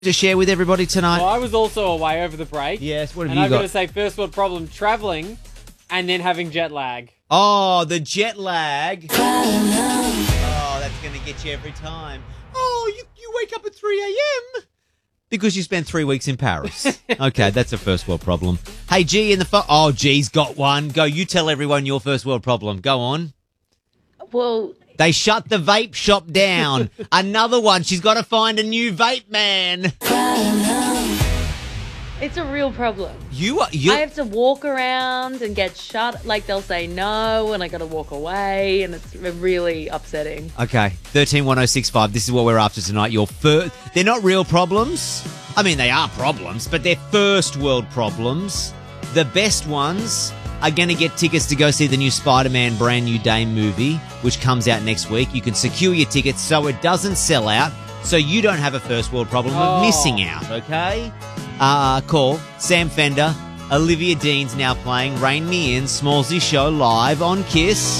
to share with everybody tonight? Well, I was also away over the break. Yes, what have and you I've got? got to say, first world problem, travelling and then having jet lag. Oh, the jet lag. Oh, that's going to get you every time. Oh, you wake up at 3 a.m. Because you spent 3 weeks in Paris. Okay, that's a first world problem. Hey, G in the phone. Oh, G's got one. Go, you tell everyone your first world problem. Go on. Well, They shut the vape shop down. Another one. She's got to find a new vape man. it's a real problem. You I have to walk around and get shut. Like, they'll say no, and I got to walk away, and it's really upsetting. Okay, 131065. This is what we're after tonight. They're not real problems. I mean, they are problems, but they're first world problems. The best ones are going to get tickets to go see the new Spider-Man Brand New Day movie, which comes out next week. You can secure your tickets so it doesn't sell out, so you don't have a first world problem of missing out, okay? Call Sam Fender. Olivia Dean's now playing Rain Me In, Smallsy Show live on KISS.